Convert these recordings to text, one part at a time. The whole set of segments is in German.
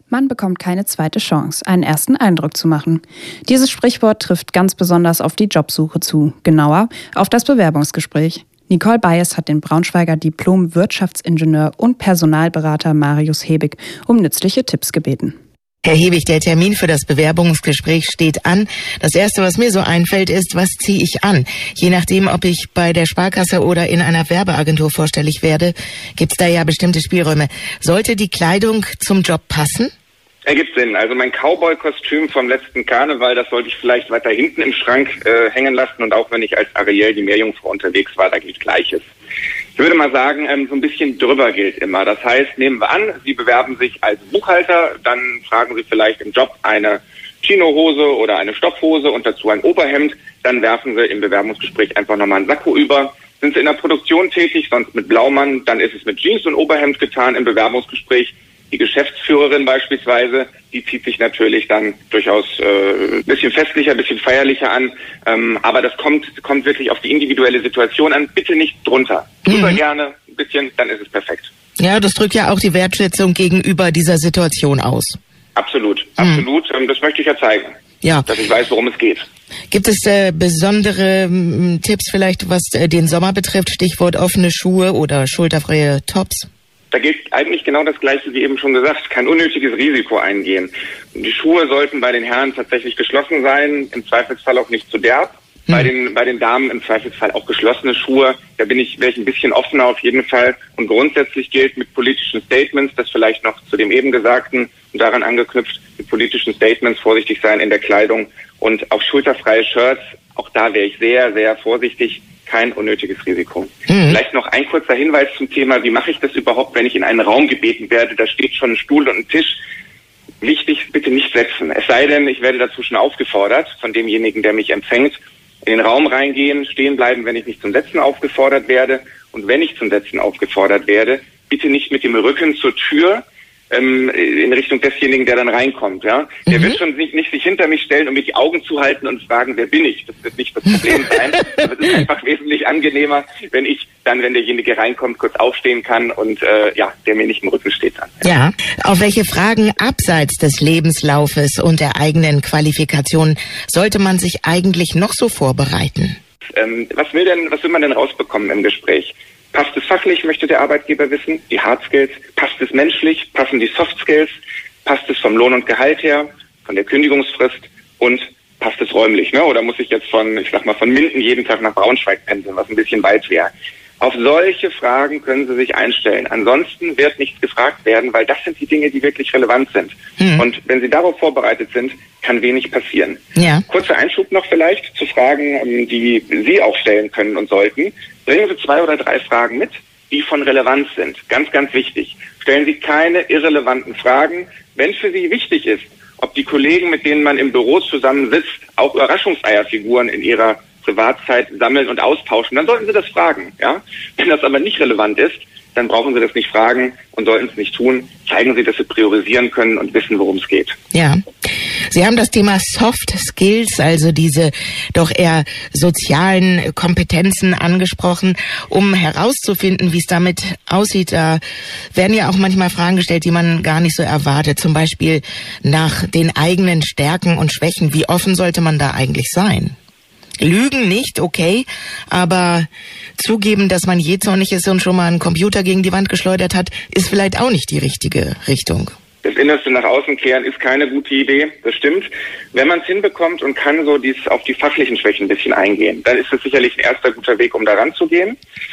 Man bekommt keine zweite Chance, einen ersten Eindruck zu machen. Dieses Sprichwort trifft ganz besonders auf die Jobsuche zu, genauer auf das Bewerbungsgespräch. Nicole Bayes hat den Braunschweiger Diplom-Wirtschaftsingenieur und Personalberater Marius Hebig um nützliche Tipps gebeten. Herr Hebig, der Termin für das Bewerbungsgespräch steht an. Das Erste, was mir so einfällt, ist, was ziehe ich an? Je nachdem, ob ich bei der Sparkasse oder in einer Werbeagentur vorstellig werde, gibt es da ja bestimmte Spielräume. Sollte die Kleidung zum Job passen? Ergibt Sinn. Also mein Cowboy-Kostüm vom letzten Karneval, das sollte ich vielleicht weiter hinten im Schrank hängen lassen. Und auch wenn ich als Ariel, die Meerjungfrau, unterwegs war, da gilt Gleiches. Ich würde mal sagen, so ein bisschen drüber gilt immer. Das heißt, nehmen wir an, Sie bewerben sich als Buchhalter, dann tragen Sie vielleicht im Job eine Chinohose oder eine Stoffhose und dazu ein Oberhemd. Dann werfen Sie im Bewerbungsgespräch einfach nochmal einen Sakko über. Sind Sie in der Produktion tätig, sonst mit Blaumann, dann ist es mit Jeans und Oberhemd getan im Bewerbungsgespräch. Die Geschäftsführerin beispielsweise, die zieht sich natürlich dann durchaus ein bisschen festlicher, ein bisschen feierlicher an. Aber das kommt wirklich auf die individuelle Situation an. Bitte nicht drunter. Super gerne ein bisschen, dann ist es perfekt. Ja, das drückt ja auch die Wertschätzung gegenüber dieser Situation aus. Absolut, absolut. Das möchte ich ja zeigen. Ja. Dass ich weiß, worum es geht. Gibt es besondere Tipps vielleicht, was den Sommer betrifft? Stichwort offene Schuhe oder schulterfreie Tops? Da gilt eigentlich genau das Gleiche wie eben schon gesagt. Kein unnötiges Risiko eingehen. Die Schuhe sollten bei den Herren tatsächlich geschlossen sein, im Zweifelsfall auch nicht zu derb. Bei den Damen im Zweifelsfall auch geschlossene Schuhe. Da wäre ich ein bisschen offener auf jeden Fall. Und grundsätzlich gilt mit politischen Statements, das vielleicht noch zu dem eben Gesagten und daran angeknüpft, mit politischen Statements vorsichtig sein in der Kleidung und auch schulterfreie Shirts. Auch da wäre ich sehr, sehr vorsichtig. Kein unnötiges Risiko. Vielleicht noch ein kurzer Hinweis zum Thema, wie mache ich das überhaupt, wenn ich in einen Raum gebeten werde, da steht schon ein Stuhl und ein Tisch. Wichtig, bitte nicht setzen. Es sei denn, ich werde dazu schon aufgefordert von demjenigen, der mich empfängt. In den Raum reingehen, stehen bleiben, wenn ich nicht zum Setzen aufgefordert werde. Und wenn ich zum Setzen aufgefordert werde, bitte nicht mit dem Rücken zur Tür in Richtung desjenigen, der dann reinkommt. Ja, der wird schon nicht sich hinter mich stellen und mir die Augen zuhalten und fragen, wer bin ich? Das wird nicht das Problem sein. Aber es ist einfach wesentlich angenehmer, wenn ich dann, wenn derjenige reinkommt, kurz aufstehen kann und der mir nicht im Rücken steht dann. Ja, auf welche Fragen abseits des Lebenslaufes und der eigenen Qualifikation sollte man sich eigentlich noch so vorbereiten? Was will man denn rausbekommen im Gespräch? Passt es fachlich, möchte der Arbeitgeber wissen, die Hard Skills. Passt es menschlich, passen die Soft Skills. Passt es vom Lohn und Gehalt her, von der Kündigungsfrist und passt es räumlich, ne? Oder muss ich jetzt von Minden jeden Tag nach Braunschweig pendeln, was ein bisschen weit wäre. Auf solche Fragen können Sie sich einstellen. Ansonsten wird nichts gefragt werden, weil das sind die Dinge, die wirklich relevant sind. Und wenn Sie darauf vorbereitet sind, kann wenig passieren. Ja. Kurzer Einschub noch vielleicht zu Fragen, die Sie auch stellen können und sollten. Bringen Sie 2 oder 3 Fragen mit, die von Relevanz sind. Ganz, ganz wichtig. Stellen Sie keine irrelevanten Fragen. Wenn für Sie wichtig ist, ob die Kollegen, mit denen man im Büro zusammensitzt, auch Überraschungseierfiguren in ihrer Privatzeit sammeln und austauschen, dann sollten Sie das fragen. Ja? Wenn das aber nicht relevant ist, dann brauchen Sie das nicht fragen und sollten es nicht tun. Zeigen Sie, dass Sie priorisieren können und wissen, worum es geht. Ja. Sie haben das Thema Soft Skills, also diese doch eher sozialen Kompetenzen angesprochen, um herauszufinden, wie es damit aussieht. Da werden ja auch manchmal Fragen gestellt, die man gar nicht so erwartet. Zum Beispiel nach den eigenen Stärken und Schwächen. Wie offen sollte man da eigentlich sein? Lügen nicht, okay, aber zugeben, dass man jähzornig ist und schon mal einen Computer gegen die Wand geschleudert hat, ist vielleicht auch nicht die richtige Richtung. Das Innerste nach außen kehren ist keine gute Idee, das stimmt. Wenn man es hinbekommt und kann so auf die fachlichen Schwächen ein bisschen eingehen, dann ist es sicherlich ein erster guter Weg, um da ranzugehen.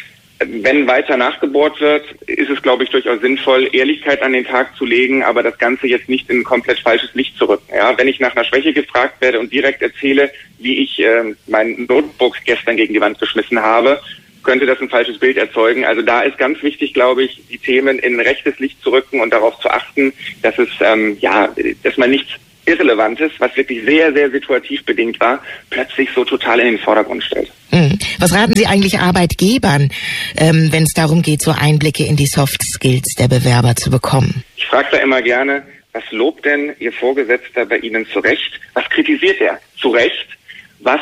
Wenn weiter nachgebohrt wird, ist es, glaube ich, durchaus sinnvoll, Ehrlichkeit an den Tag zu legen, aber das Ganze jetzt nicht in ein komplett falsches Licht zu rücken. Ja, wenn ich nach einer Schwäche gefragt werde und direkt erzähle, wie ich mein Notebook gestern gegen die Wand geschmissen habe, könnte das ein falsches Bild erzeugen. Also da ist ganz wichtig, glaube ich, die Themen in rechtes Licht zu rücken und darauf zu achten, dass es dass man nichts Irrelevantes, was wirklich sehr, sehr situativ bedingt war, plötzlich so total in den Vordergrund stellt. Was raten Sie eigentlich Arbeitgebern, wenn es darum geht, so Einblicke in die Soft Skills der Bewerber zu bekommen? Ich frage da immer gerne, was lobt denn Ihr Vorgesetzter bei Ihnen zu Recht? Was kritisiert er zu Recht? Was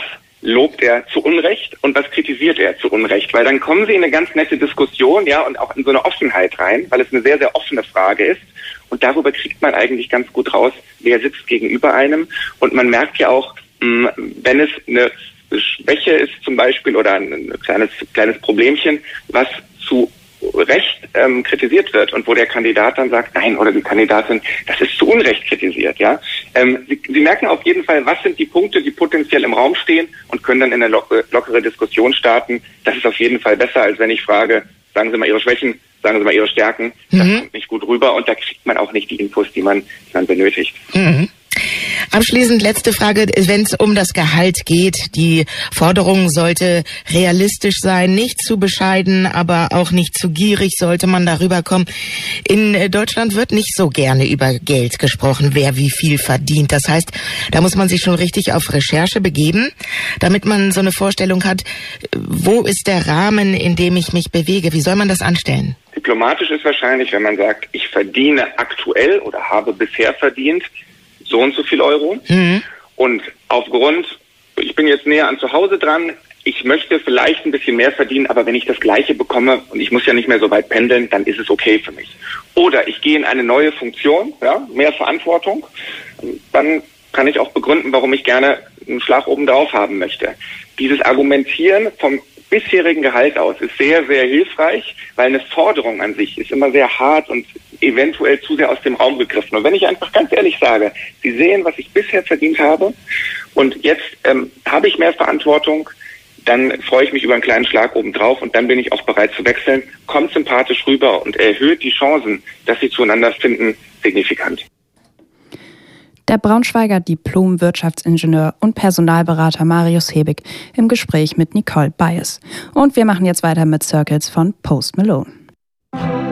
lobt er zu Unrecht und was kritisiert er zu Unrecht? Weil dann kommen sie in eine ganz nette Diskussion, ja, und auch in so eine Offenheit rein, weil es eine sehr, sehr offene Frage ist. Und darüber kriegt man eigentlich ganz gut raus, wer sitzt gegenüber einem. Und man merkt ja auch, wenn es eine Schwäche ist zum Beispiel oder ein kleines Problemchen, was zu Recht kritisiert wird und wo der Kandidat dann sagt, nein, oder die Kandidatin, das ist zu Unrecht kritisiert, ja. Sie merken auf jeden Fall, was sind die Punkte, die potenziell im Raum stehen und können dann in eine lockere Diskussion starten. Das ist auf jeden Fall besser, als wenn ich frage, sagen Sie mal Ihre Schwächen, sagen Sie mal Ihre Stärken. Das kommt nicht gut rüber und da kriegt man auch nicht die Infos, die man benötigt. Abschließend letzte Frage, wenn es um das Gehalt geht. Die Forderung sollte realistisch sein, nicht zu bescheiden, aber auch nicht zu gierig sollte man darüber kommen. In Deutschland wird nicht so gerne über Geld gesprochen, wer wie viel verdient. Das heißt, da muss man sich schon richtig auf Recherche begeben, damit man so eine Vorstellung hat, wo ist der Rahmen, in dem ich mich bewege? Wie soll man das anstellen? Diplomatisch ist wahrscheinlich, wenn man sagt, ich verdiene aktuell oder habe bisher verdient so und so viel Euro. Und aufgrund, ich bin jetzt näher an zu Hause dran, ich möchte vielleicht ein bisschen mehr verdienen, aber wenn ich das Gleiche bekomme und ich muss ja nicht mehr so weit pendeln, dann ist es okay für mich. Oder ich gehe in eine neue Funktion, ja, mehr Verantwortung, dann kann ich auch begründen, warum ich gerne einen Schlag oben drauf haben möchte. Dieses Argumentieren vom bisherigen Gehalt aus ist sehr, sehr hilfreich, weil eine Forderung an sich ist immer sehr hart und eventuell zu sehr aus dem Raum gegriffen. Und wenn ich einfach ganz ehrlich sage, Sie sehen, was ich bisher verdient habe und jetzt habe ich mehr Verantwortung, dann freue ich mich über einen kleinen Schlag obendrauf und dann bin ich auch bereit zu wechseln, kommt sympathisch rüber und erhöht die Chancen, dass Sie zueinander finden, signifikant. Der Braunschweiger Diplom-Wirtschaftsingenieur und Personalberater Marius Hebig im Gespräch mit Nicole Bayes. Und wir machen jetzt weiter mit Circles von Post Malone.